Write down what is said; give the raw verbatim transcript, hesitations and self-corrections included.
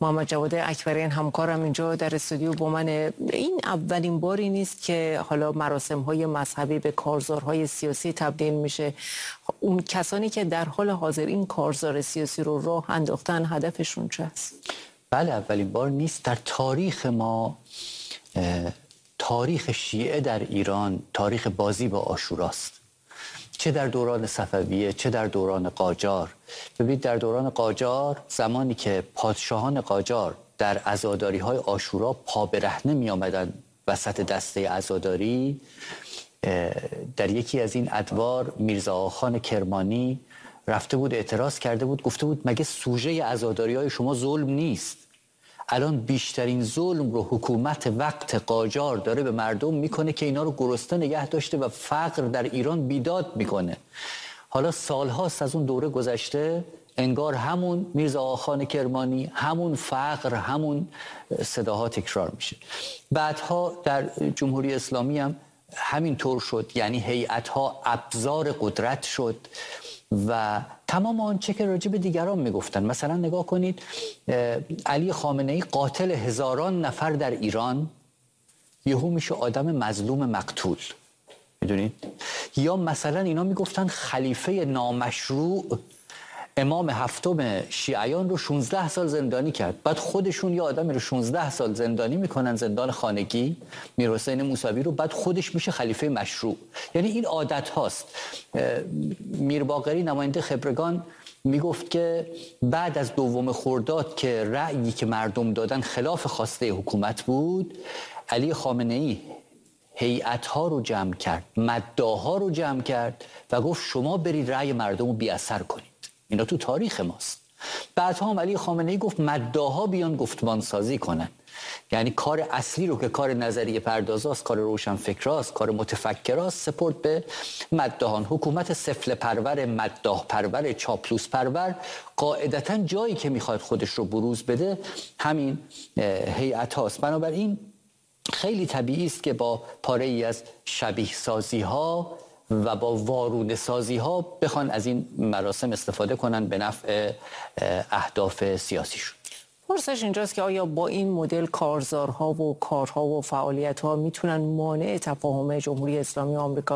محمد جواد اکبریان همکارم اینجا در استودیو با من. این اولین باری نیست که حالا مراسم‌های مذهبی به کارزارهای سیاسی تبدیل میشه. اون کسانی که در حال حاضر این کارزار سیاسی رو راه انداختن هدفشون چه است؟ بله، اولین بار نیست در تاریخ ما. تاریخ شیعه در ایران تاریخ بازی با عاشوراست، چه در دوران صفویه چه در دوران قاجار. ببینید در دوران قاجار، زمانی که پادشاهان قاجار در عزاداری‌های عاشورا پا برهنه می آمدن وسط دسته عزاداری، در یکی از این ادوار میرزا آقاخان کرمانی رفته بود اعتراض کرده بود، گفته بود مگه سوژه عزاداری‌های شما ظلم نیست؟ الان بیشترین ظلم رو حکومت وقت قاجار داره به مردم میکنه که اینا رو گرسنه نگه داشته و فقر در ایران بیداد میکنه. حالا سالهاست از اون دوره گذشته، انگار همون میرزا آقاخان کرمانی، همون فقر، همون صداها تکرار میشه. بعدها در جمهوری اسلامی هم همین طور شد، یعنی هیئت‌ها ابزار قدرت شد و تمام آنچه که راجع به دیگران میگفتن. مثلا نگاه کنید، علی خامنه‌ای قاتل هزاران نفر در ایران یهو میشه آدم مظلوم مقتول، میدونید؟ یا مثلا اینا میگفتن خلیفه نامشروع امام هفتم شیعیان رو شانزده سال زندانی کرد، بعد خودشون یه آدمی رو شانزده سال زندانی میکنن، زندان خانگی، میرحسین موسوی رو، بعد خودش میشه خلیفه مشروع. یعنی این عادت هاست. میر باقری نماینده خبرگان میگفت که بعد از دوم خرداد که رأیی که مردم دادن خلاف خواسته حکومت بود، علی خامنه‌ای هیئت‌ها رو جمع کرد، مداح‌ها رو جمع کرد و گفت شما برید رأی مردم رو بی اثر کنید. اینا تو تاریخ ماست. بعدها هم علی خامنه‌ای گفت مداح‌ها بیان گفتمان سازی کنن. یعنی کار اصلی رو که کار نظریه پردازاست، کار روشنفکراست، کار متفکراست، سپرد به مداحان. حکومت سفله پرور، مداح پرور، چاپلوس پرور قاعدتاً جایی که میخواد خودش رو بروز بده همین هیئت هاست. بنابراین خیلی طبیعی است که با پاره ای از شبیه سازی ها و با وارونه سازی ها بخوان از این مراسم استفاده کنن به نفع اهداف سیاسیشون. پرسش اینجاست که آیا با این مدل کارزارها و کارها و فعالیت‌ها میتونن مانع تفاهم جمهوری اسلامی آمریکا